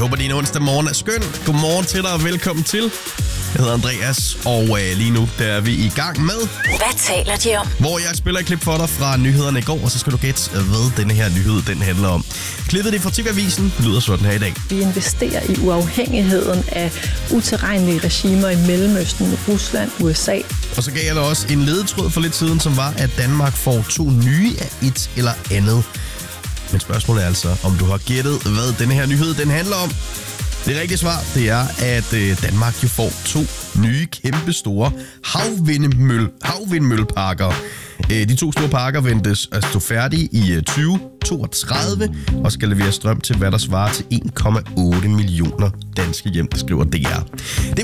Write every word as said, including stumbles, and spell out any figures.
Jeg håber, din onsdag morgen er skøn. Godmorgen til dig og velkommen til. Jeg hedder Andreas, og øh, lige nu der er vi i gang med... Hvad taler de om? Hvor jeg spiller et klip for dig fra nyhederne i går, og så skal du gætte, hvad denne her nyhed den handler om. Klippet det fra T V-avisen lyder sådan her i dag. Vi investerer i uafhængigheden af utilregnelige regimer i Mellemøsten, Rusland, U S A. Og så gav jeg dig også en ledetråd for lidt siden, som var, at Danmark får to nye af et eller andet. Men spørgsmålet er altså, om du har gættet, hvad denne her nyhed den handler om. Det rigtige svar, det er, at øh, Danmark jo får to nye, kæmpestore havvindmøl, havvindmølleparker. Øh, de to store parker ventes at stå færdige i øh, tyve toogtredive og skal levere strøm til, hvad der svarer til en komma otte millioner danske hjem, det skriver D R. Det